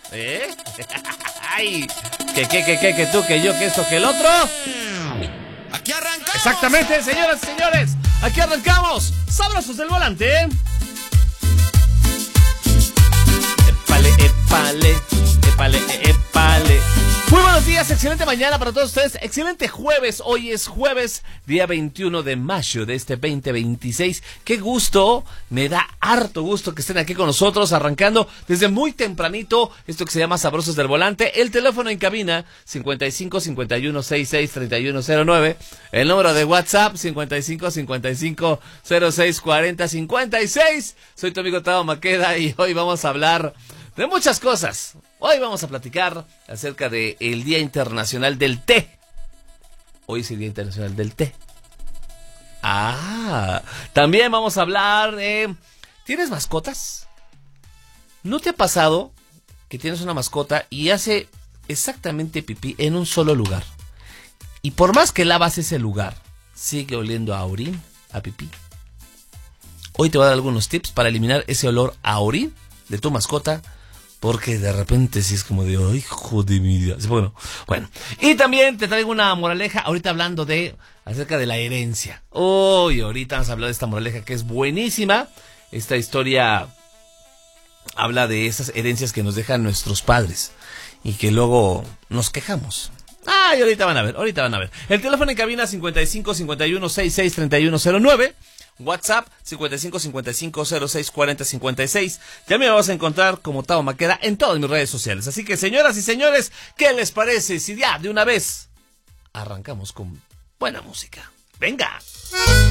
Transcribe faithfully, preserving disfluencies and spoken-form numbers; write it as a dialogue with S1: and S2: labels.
S1: ¿Eh? Ay, que, que, que, que, que tú, que yo, que esto, que el otro.
S2: Aquí arrancamos.
S1: Exactamente, señoras y señores. Aquí arrancamos. Sabrosos del volante. Épale, épale, épale, épale. Muy buenos días, excelente mañana para todos ustedes, excelente jueves, hoy es jueves, día veintiuno de mayo de este veinte veintiséis, qué gusto, me da harto gusto que estén aquí con nosotros, arrancando desde muy tempranito, esto que se llama Sabrosos del Volante, el teléfono en cabina, cincuenta y cinco, cincuenta y uno, sesenta y seis, treinta y uno cero nueve, el número de WhatsApp, cincuenta y cinco, cincuenta y cinco, cero seis, cuarenta, cincuenta y seis, soy tu amigo Tavo Maqueda y hoy vamos a hablar de muchas cosas. Hoy vamos a platicar acerca del Día Internacional del Té. Hoy es el Día Internacional del Té. Ah, también vamos a hablar de... ¿Tienes mascotas? ¿No te ha pasado que tienes una mascota y hace exactamente pipí en un solo lugar? Y por más que lavas ese lugar, sigue oliendo a orín, a pipí. Hoy te voy a dar algunos tips para eliminar ese olor a orín de tu mascota. Porque de repente sí es como de, ay, hijo de mi Dios. Bueno, bueno. Y también te traigo una moraleja, ahorita hablando de, acerca de la herencia. Uy, ahorita vamos a hablar de esta moraleja que es buenísima. Esta historia habla de esas herencias que nos dejan nuestros padres y que luego nos quejamos. Ay, ahorita van a ver, ahorita van a ver. El teléfono en cabina cincuenta y cinco, cincuenta y uno, sesenta y seis, treinta y uno cero nueve. WhatsApp cincuenta y cinco, cincuenta y cinco, cero seis, cuarenta, cincuenta y seis. Ya me vas a encontrar como Tavo Maqueda en todas mis redes sociales. Así que, señoras y señores, ¿qué les parece si ya de una vez arrancamos con buena música? ¡Venga!